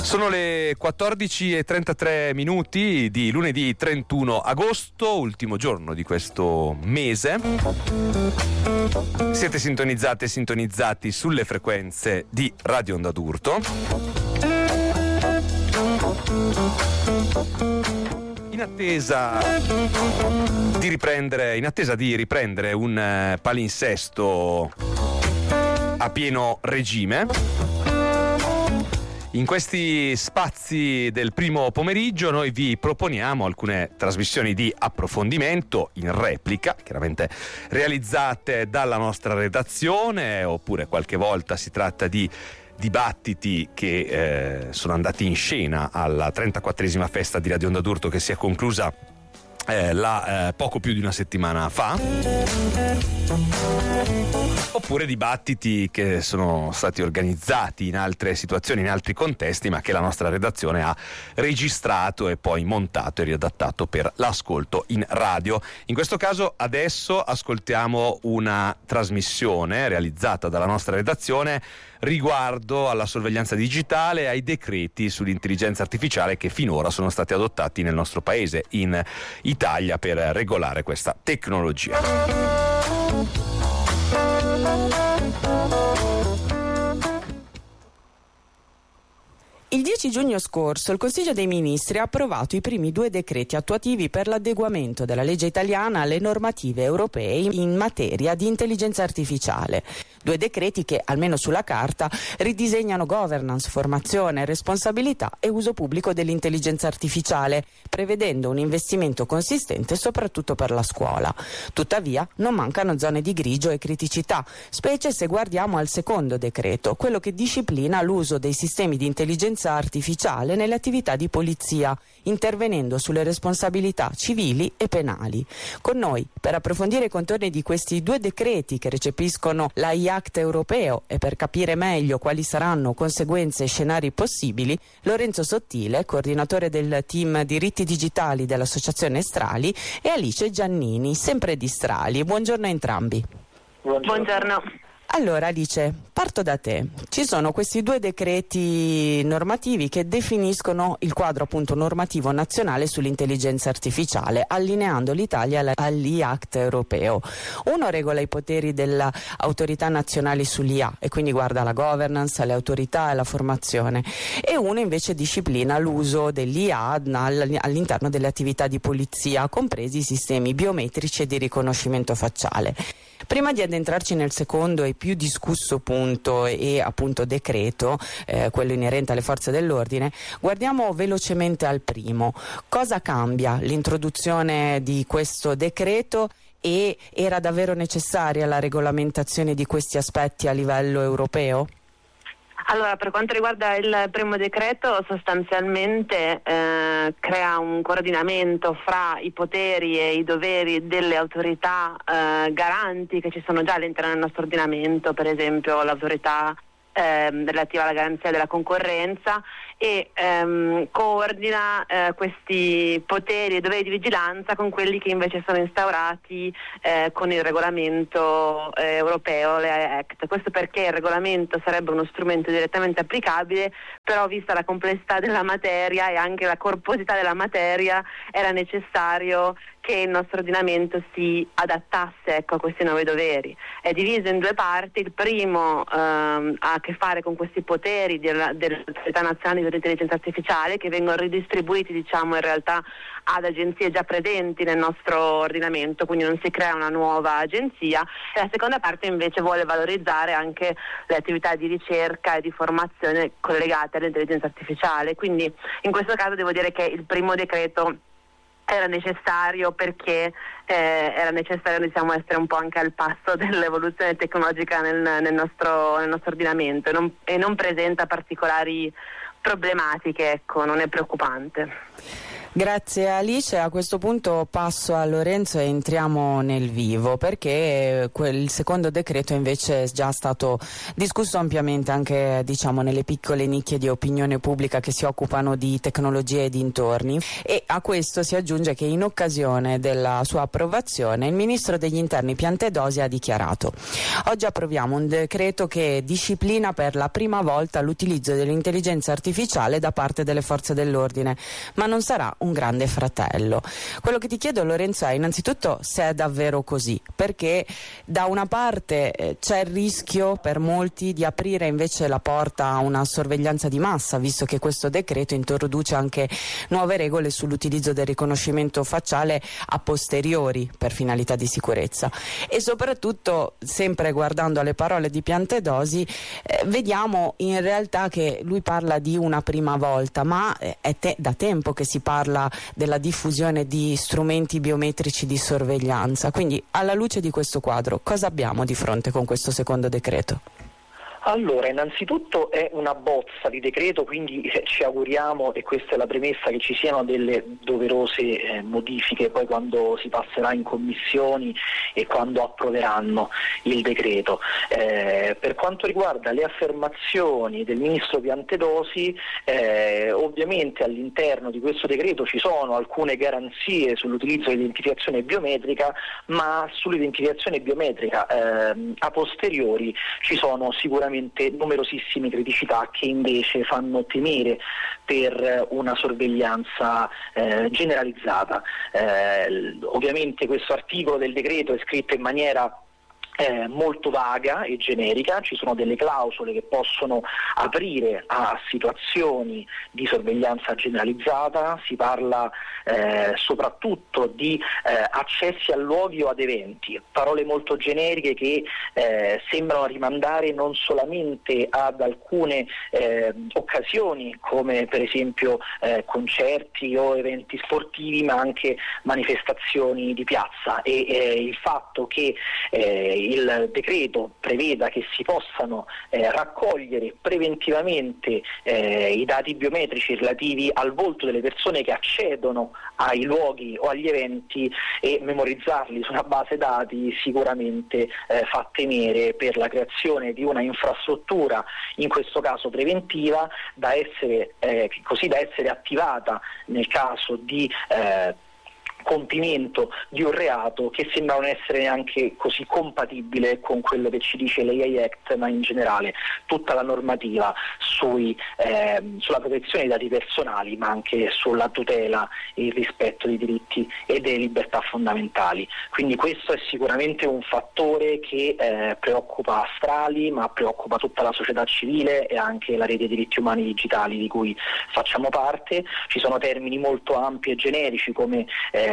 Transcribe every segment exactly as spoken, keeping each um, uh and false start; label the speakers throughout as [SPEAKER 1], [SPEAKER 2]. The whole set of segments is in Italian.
[SPEAKER 1] Sono le quattordici e trentatré minuti di lunedì trentuno agosto, ultimo giorno di questo mese. Siete sintonizzate e sintonizzati sulle frequenze di Radio Onda d'Urto. In attesa di riprendere, in attesa di riprendere un eh, palinsesto a pieno regime, in questi spazi del primo pomeriggio noi vi proponiamo alcune trasmissioni di approfondimento in replica, chiaramente realizzate dalla nostra redazione, oppure qualche volta si tratta di dibattiti che eh, sono andati in scena alla trentaquattresima festa di Radio Onda d'Urto che si è conclusa eh, la, eh, poco più di una settimana fa, oppure dibattiti che sono stati organizzati in altre situazioni, in altri contesti, ma che la nostra redazione ha registrato e poi montato e riadattato per l'ascolto in radio. In questo caso adesso ascoltiamo una trasmissione realizzata dalla nostra redazione riguardo alla sorveglianza digitale e ai decreti sull'intelligenza artificiale che finora sono stati adottati nel nostro paese, in Italia, per regolare questa tecnologia.
[SPEAKER 2] Il dieci giugno scorso il Consiglio dei Ministri ha approvato i primi due decreti attuativi per l'adeguamento della legge italiana alle normative europee in materia di intelligenza artificiale. Due decreti che, almeno sulla carta, ridisegnano governance, formazione, responsabilità e uso pubblico dell'intelligenza artificiale, prevedendo un investimento consistente soprattutto per la scuola. Tuttavia, non mancano zone di grigio e criticità, specie se guardiamo al secondo decreto, quello che disciplina l'uso dei sistemi di intelligenza artificiale nelle attività di polizia, intervenendo sulle responsabilità civili e penali. Con noi, per approfondire i contorni di questi due decreti che recepiscono l'A I Act europeo e per capire meglio quali saranno conseguenze e scenari possibili, Lorenzo Sottile, coordinatore del team diritti digitali dell'Associazione Strali, e Alice Giannini, sempre di Strali. Buongiorno a entrambi.
[SPEAKER 3] Buongiorno. Buongiorno.
[SPEAKER 2] Allora Alice, parto da te. Ci sono questi due decreti normativi che definiscono il quadro appunto normativo nazionale sull'intelligenza artificiale, allineando l'Italia all'I Act europeo. Uno regola i poteri delle autorità nazionali sull'I A e quindi guarda la governance, le autorità e la formazione, e uno invece disciplina l'uso dell'I A all'interno delle attività di polizia, compresi i sistemi biometrici e di riconoscimento facciale. Prima di addentrarci nel secondo e più discusso punto e appunto decreto, eh, quello inerente alle forze dell'ordine, guardiamo velocemente al primo. Cosa cambia l'introduzione di questo decreto e era davvero necessaria la regolamentazione di questi aspetti a livello europeo?
[SPEAKER 3] Allora, per quanto riguarda il primo decreto, sostanzialmente eh, crea un coordinamento fra i poteri e i doveri delle autorità eh, garanti che ci sono già all'interno del nostro ordinamento, per esempio l'autorità eh, relativa alla garanzia della concorrenza, e ehm, coordina eh, questi poteri e doveri di vigilanza con quelli che invece sono instaurati eh, con il regolamento eh, europeo, l'A I Act. Questo perché il regolamento sarebbe uno strumento direttamente applicabile, però vista la complessità della materia e anche la corposità della materia era necessario che il nostro ordinamento si adattasse ecco, a questi nuovi doveri. È diviso in due parti. Il primo ehm, ha a che fare con questi poteri della, dell'autorità nazionale dell'intelligenza artificiale, che vengono ridistribuiti diciamo in realtà ad agenzie già presenti nel nostro ordinamento, quindi non si crea una nuova agenzia. E la seconda parte invece vuole valorizzare anche le attività di ricerca e di formazione collegate all'intelligenza artificiale. Quindi in questo caso devo dire che il primo decreto era necessario perché eh, era necessario diciamo essere un po' anche al passo dell'evoluzione tecnologica nel, nel, nostro, nel nostro ordinamento, e non, e non presenta particolari problematiche, ecco, non è preoccupante.
[SPEAKER 2] Grazie Alice, a questo punto passo a Lorenzo e entriamo nel vivo, perché quel secondo decreto invece è già stato discusso ampiamente anche, diciamo, nelle piccole nicchie di opinione pubblica che si occupano di tecnologie e dintorni, e a questo si aggiunge che in occasione della sua approvazione il ministro degli interni Piantedosi ha dichiarato: oggi approviamo un decreto che disciplina per la prima volta l'utilizzo dell'intelligenza artificiale da parte delle forze dell'ordine, ma non sarà un grande fratello. Quello che ti chiedo, Lorenzo, è innanzitutto se è davvero così, perché da una parte eh, c'è il rischio per molti di aprire invece la porta a una sorveglianza di massa, visto che questo decreto introduce anche nuove regole sull'utilizzo del riconoscimento facciale a posteriori per finalità di sicurezza, e soprattutto, sempre guardando alle parole di Piantedosi, eh, vediamo in realtà che lui parla di una prima volta, ma eh, è te- da tempo che si parla della diffusione di strumenti biometrici di sorveglianza. Quindi, alla luce di questo quadro, cosa abbiamo di fronte con questo secondo decreto?
[SPEAKER 4] Allora, innanzitutto è una bozza di decreto, quindi eh, ci auguriamo, e questa è la premessa, che ci siano delle doverose eh, modifiche poi quando si passerà in commissioni e quando approveranno il decreto. Eh, per quanto riguarda le affermazioni del ministro Piantedosi, eh, ovviamente all'interno di questo decreto ci sono alcune garanzie sull'utilizzo dell'identificazione biometrica, ma sull'identificazione biometrica eh, a posteriori ci sono sicuramente numerosissime criticità che invece fanno temere per una sorveglianza eh, generalizzata. Eh, ovviamente questo articolo del decreto è scritto in maniera Eh, molto vaga e generica, ci sono delle clausole che possono aprire a situazioni di sorveglianza generalizzata, si parla eh, soprattutto di eh, accessi a luoghi o ad eventi, parole molto generiche che eh, sembrano rimandare non solamente ad alcune eh, occasioni come per esempio eh, concerti o eventi sportivi, ma anche manifestazioni di piazza, e eh, il fatto che eh, il decreto preveda che si possano eh, raccogliere preventivamente eh, i dati biometrici relativi al volto delle persone che accedono ai luoghi o agli eventi e memorizzarli su una base dati sicuramente eh, fa temere per la creazione di una infrastruttura, in questo caso preventiva, da essere eh, così da essere attivata nel caso di eh, compimento di un reato che sembra non essere neanche così compatibile con quello che ci dice l'A I Act, ma in generale tutta la normativa sui, eh, sulla protezione dei dati personali, ma anche sulla tutela e il rispetto dei diritti e delle libertà fondamentali. Quindi questo è sicuramente un fattore che eh, preoccupa Astrali, ma preoccupa tutta la società civile e anche la rete dei diritti umani digitali di cui facciamo parte. Ci sono termini molto ampi e generici come eh,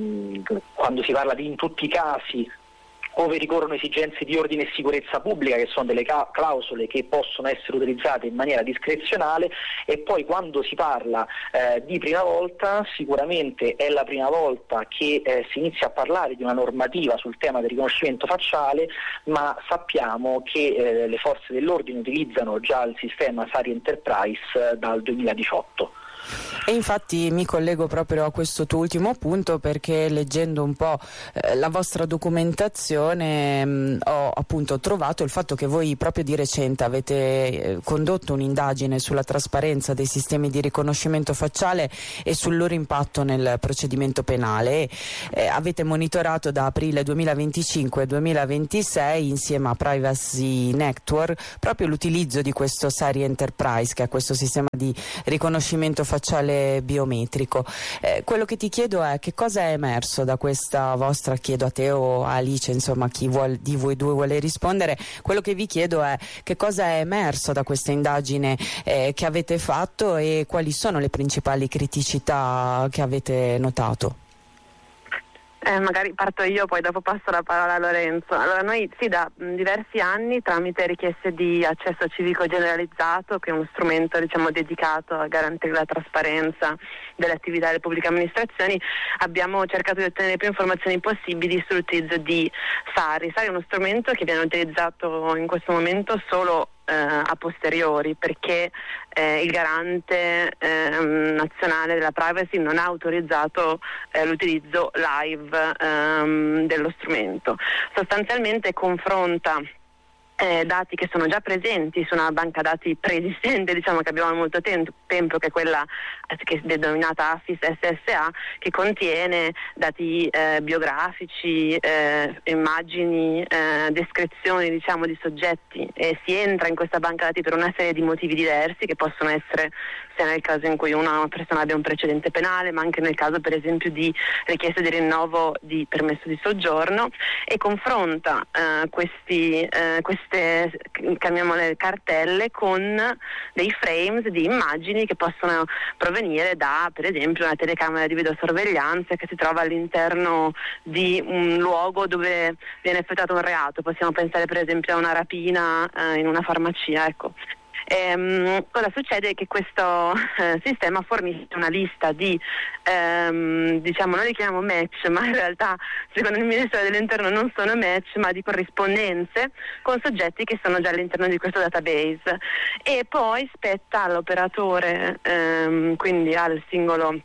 [SPEAKER 4] quando si parla di in tutti i casi ove ricorrono esigenze di ordine e sicurezza pubblica, che sono delle ca- clausole che possono essere utilizzate in maniera discrezionale, e poi quando si parla eh, di prima volta, sicuramente è la prima volta che eh, si inizia a parlare di una normativa sul tema del riconoscimento facciale, ma sappiamo che eh, le forze dell'ordine utilizzano già il sistema Sari Enterprise eh, dal duemiladiciotto.
[SPEAKER 2] E infatti mi collego proprio a questo tuo ultimo punto, perché leggendo un po' eh, la vostra documentazione mh, ho appunto trovato il fatto che voi proprio di recente avete eh, condotto un'indagine sulla trasparenza dei sistemi di riconoscimento facciale e sul loro impatto nel procedimento penale, e eh, avete monitorato da aprile duemilaventicinque duemilaventisei insieme a Privacy Network proprio l'utilizzo di questo Sari Enterprise, che è questo sistema di riconoscimento facciale facciale biometrico. Eh, quello che ti chiedo è: che cosa è emerso da questa vostra, chiedo a te o a Alice, insomma chi vuol, di voi due vuole rispondere, quello che vi chiedo è che cosa è emerso da questa indagine eh, che avete fatto, e quali sono le principali criticità che avete notato.
[SPEAKER 3] Eh, magari parto io, poi dopo passo la parola a Lorenzo. Allora, noi sì, da mh, diversi anni, tramite richieste di accesso civico generalizzato, che è uno strumento, diciamo, dedicato a garantire la trasparenza delle attività delle pubbliche amministrazioni, abbiamo cercato di ottenere più informazioni possibili sull'utilizzo di Sari. Sari è uno strumento che viene utilizzato in questo momento solo eh, a posteriori, perché eh, il garante eh, nazionale della privacy non ha autorizzato eh, l'utilizzo live ehm, dello strumento. Sostanzialmente confronta Eh, dati che sono già presenti su una banca dati preesistente, diciamo che abbiamo da molto tempo, tempo che è quella eh, che è denominata AFIS S S A, che contiene dati eh, biografici, eh, immagini, eh, descrizioni diciamo di soggetti, e si entra in questa banca dati per una serie di motivi diversi che possono essere sia nel caso in cui una persona abbia un precedente penale, ma anche nel caso per esempio di richiesta di rinnovo di permesso di soggiorno, e confronta eh, questi, eh, queste, chiamiamole cartelle, con dei frames di immagini che possono provenire da per esempio una telecamera di videosorveglianza che si trova all'interno di un luogo dove viene effettuato un reato. Possiamo pensare per esempio a una rapina eh, in una farmacia, ecco. Ehm, cosa succede? Che questo eh, sistema fornisce una lista di ehm, diciamo, noi li chiamiamo match, ma in realtà secondo il Ministero dell'Interno non sono match, ma di corrispondenze con soggetti che sono già all'interno di questo database, e poi spetta all'operatore, ehm, quindi al singolo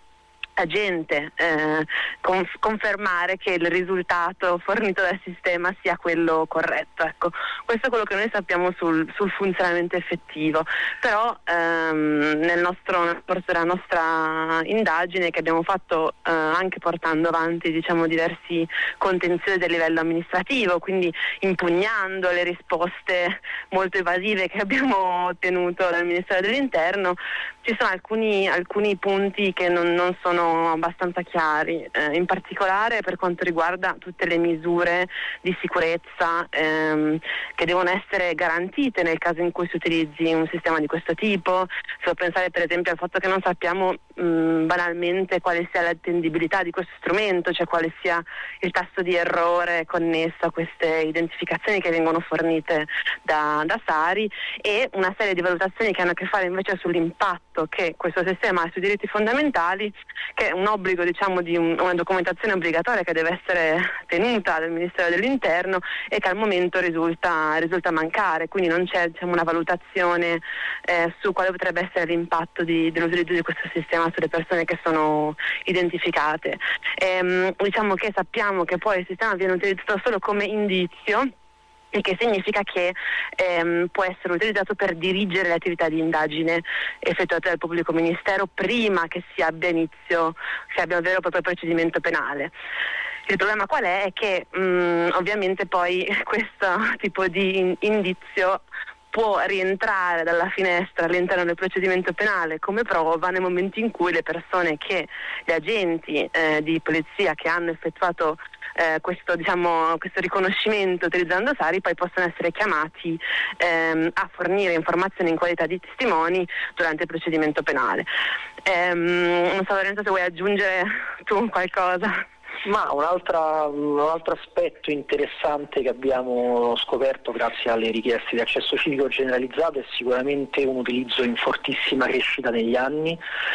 [SPEAKER 3] agente eh, conf- confermare che il risultato fornito dal sistema sia quello corretto. Ecco, questo è quello che noi sappiamo sul, sul funzionamento effettivo, però ehm, nel nostro, nel corso della nostra indagine, che abbiamo fatto eh, anche portando avanti diciamo diversi contenziosi del livello amministrativo, quindi impugnando le risposte molto evasive che abbiamo ottenuto dal Ministero dell'Interno, ci sono alcuni, alcuni punti che non, non sono abbastanza chiari, eh, in particolare per quanto riguarda tutte le misure di sicurezza ehm, che devono essere garantite nel caso in cui si utilizzi un sistema di questo tipo. Si può pensare per esempio al fatto che non sappiamo mh, banalmente quale sia l'attendibilità di questo strumento, cioè quale sia il tasso di errore connesso a queste identificazioni che vengono fornite da, da Sari, e una serie di valutazioni che hanno a che fare invece sull'impatto che questo sistema ha sui diritti fondamentali, che è un obbligo diciamo di un, una documentazione obbligatoria che deve essere tenuta dal Ministero dell'Interno e che al momento risulta, risulta mancare, quindi non c'è diciamo, una valutazione eh, su quale potrebbe essere l'impatto di, dell'utilizzo di questo sistema sulle persone che sono identificate. Ehm, diciamo che sappiamo che poi il sistema viene utilizzato solo come indizio, il che significa che ehm, può essere utilizzato per dirigere le attività di indagine effettuate dal pubblico ministero prima che si abbia inizio, si abbia un vero e proprio procedimento penale. Il problema qual è? È che mh, ovviamente poi questo tipo di indizio può rientrare dalla finestra all'interno del procedimento penale come prova nel momento in cui le persone che, gli agenti eh, di polizia che hanno effettuato eh, questo, diciamo, questo riconoscimento utilizzando Sari poi possono essere chiamati ehm, a fornire informazioni in qualità di testimoni durante il procedimento penale. Ehm, non so Lorenzo se vuoi aggiungere tu qualcosa.
[SPEAKER 4] Ma un'altra, un altro aspetto interessante che abbiamo scoperto grazie alle richieste di accesso civico generalizzato è sicuramente un utilizzo in fortissima crescita negli anni.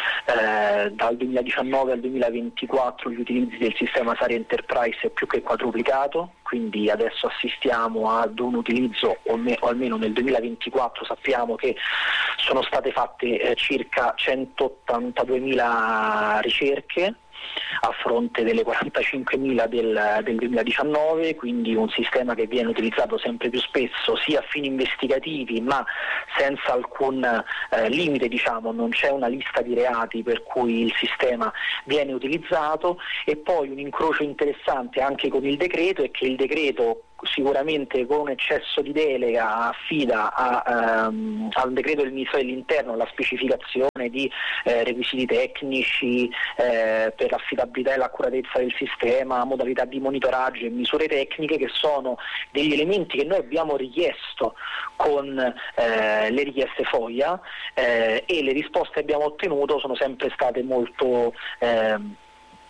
[SPEAKER 4] Eh, dal duemiladiciannove al duemilaventiquattro gli utilizzi del sistema Sari Enterprise è più che quadruplicato, quindi adesso assistiamo ad un utilizzo, o, me, o almeno nel duemilaventiquattro sappiamo che sono state fatte eh, circa centottantaduemila ricerche a fronte delle quarantacinquemila del, del duemiladiciannove, quindi un sistema che viene utilizzato sempre più spesso sia a fini investigativi ma senza alcun eh, limite, diciamo, non c'è una lista di reati per cui il sistema viene utilizzato. E poi un incrocio interessante anche con il decreto è che il decreto sicuramente con eccesso di delega affida a, um, al decreto del Ministro dell'Interno la specificazione di eh, requisiti tecnici eh, per l'affidabilità e l'accuratezza del sistema, modalità di monitoraggio e misure tecniche, che sono degli elementi che noi abbiamo richiesto con eh, le richieste FOIA eh, e le risposte che abbiamo ottenuto sono sempre state molto eh,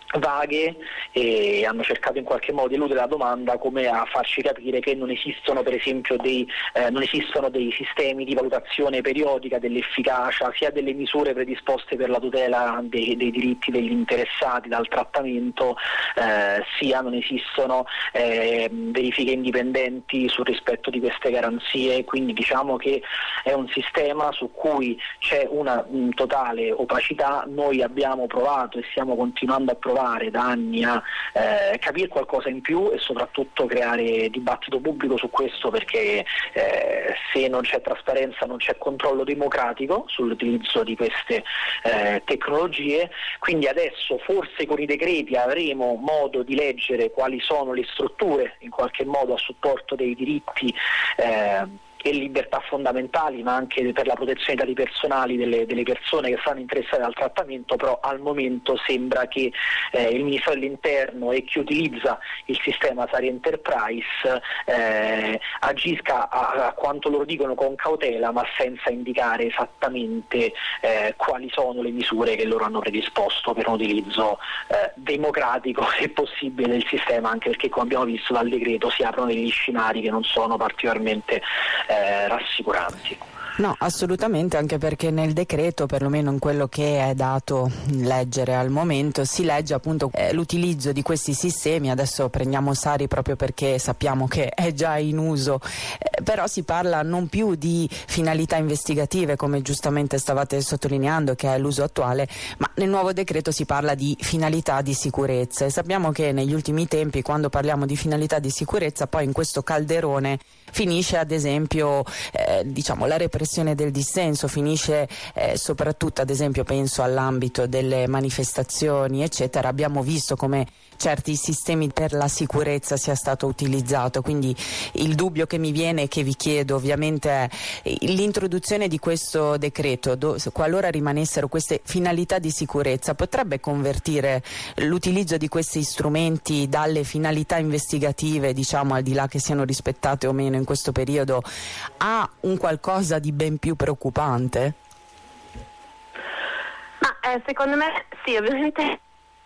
[SPEAKER 4] vaghe e hanno cercato in qualche modo di eludere la domanda, come a farci capire che non esistono per esempio dei, eh, non esistono dei sistemi di valutazione periodica dell'efficacia sia delle misure predisposte per la tutela dei, dei diritti degli interessati dal trattamento, eh, sia non esistono eh, verifiche indipendenti sul rispetto di queste garanzie. Quindi diciamo che è un sistema su cui c'è una mh, totale opacità. Noi abbiamo provato e stiamo continuando a provare da anni a eh, capire qualcosa in più e soprattutto creare dibattito pubblico su questo, perché eh, se non c'è trasparenza non c'è controllo democratico sull'utilizzo di queste eh, tecnologie. Quindi adesso forse con i decreti avremo modo di leggere quali sono le strutture in qualche modo a supporto dei diritti eh, e libertà fondamentali, ma anche per la protezione dei dati personali delle, delle persone che saranno interessate dal trattamento. Però al momento sembra che eh, il Ministero dell'Interno e chi utilizza il sistema Sari Enterprise eh, agisca a, a quanto loro dicono con cautela, ma senza indicare esattamente eh, quali sono le misure che loro hanno predisposto per un utilizzo eh, democratico e possibile del sistema, anche perché, come abbiamo visto dal decreto, si aprono degli scenari che non sono particolarmente eh, Eh, rassicuranti.
[SPEAKER 2] No, assolutamente, anche perché nel decreto, perlomeno in quello che è dato leggere al momento, si legge appunto eh, l'utilizzo di questi sistemi. Adesso prendiamo Sari proprio perché sappiamo che è già in uso, eh, però si parla non più di finalità investigative, come giustamente stavate sottolineando, che è l'uso attuale, ma nel nuovo decreto si parla di finalità di sicurezza, e sappiamo che negli ultimi tempi, quando parliamo di finalità di sicurezza, poi in questo calderone finisce ad esempio eh, diciamo la repressione del dissenso, finisce eh, soprattutto, ad esempio penso all'ambito delle manifestazioni eccetera. Abbiamo visto come certi sistemi per la sicurezza sia stato utilizzato, quindi il dubbio che mi viene e che vi chiedo ovviamente è l'introduzione di questo decreto, do, qualora rimanessero queste finalità di sicurezza, potrebbe convertire l'utilizzo di questi strumenti dalle finalità investigative, diciamo al di là che siano rispettate o meno in questo periodo, a un qualcosa di ben più preoccupante?
[SPEAKER 3] Ma eh, secondo me sì, ovviamente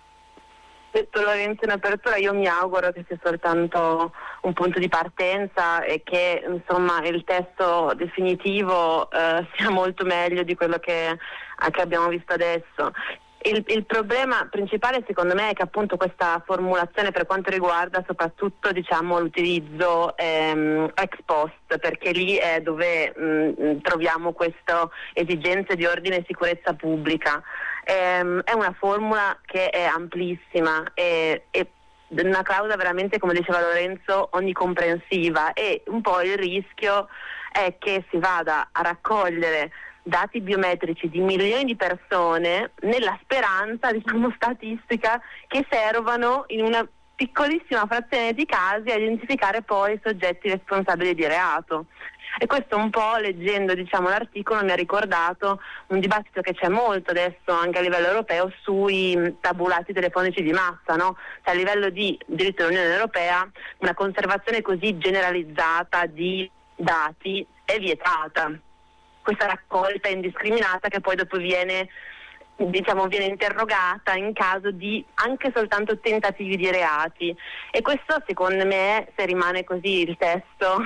[SPEAKER 3] detto Lorenzo in apertura, io mi auguro che sia soltanto un punto di partenza e che insomma il testo definitivo eh, sia molto meglio di quello che, che abbiamo visto adesso. Il, il problema principale secondo me è che appunto questa formulazione, per quanto riguarda soprattutto diciamo l'utilizzo ehm, ex post, perché lì è dove mh, troviamo queste esigenze di ordine e sicurezza pubblica, ehm, è una formula che è amplissima e, e una clausola veramente, come diceva Lorenzo, onnicomprensiva, e un po' il rischio è che si vada a raccogliere dati biometrici di milioni di persone nella speranza, diciamo, statistica che servano in una piccolissima frazione di casi a identificare poi i soggetti responsabili di reato. E questo un po', leggendo diciamo l'articolo, mi ha ricordato un dibattito che c'è molto adesso anche a livello europeo sui tabulati telefonici di massa, no? Cioè, a livello di diritto dell'Unione Europea una conservazione così generalizzata di dati è vietata. Questa raccolta indiscriminata che poi dopo viene diciamo viene interrogata in caso di anche soltanto tentativi di reati, e questo secondo me, se rimane così il testo,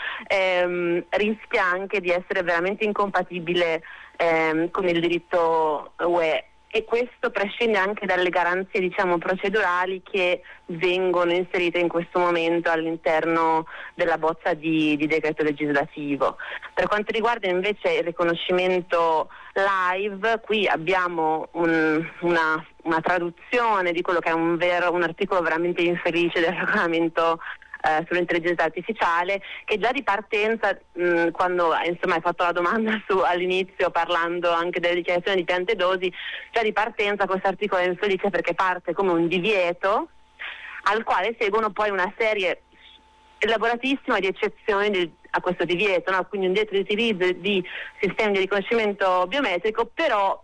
[SPEAKER 3] ehm, rischia anche di essere veramente incompatibile ehm, con il diritto U E, e questo prescinde anche dalle garanzie diciamo procedurali che vengono inserite in questo momento all'interno della bozza di, di decreto legislativo. Per quanto riguarda invece il riconoscimento live, qui abbiamo un, una, una traduzione di quello che è un, vero, un articolo veramente infelice del regolamento Eh, sull'intelligenza artificiale, che già di partenza mh, quando insomma hai fatto la domanda su, all'inizio, parlando anche delle dichiarazioni di Piantedosi, già di partenza questo articolo è infelice perché parte come un divieto al quale seguono poi una serie elaboratissima di eccezioni di, a questo divieto, no? Quindi un divieto di utilizzo di sistemi di riconoscimento biometrico, però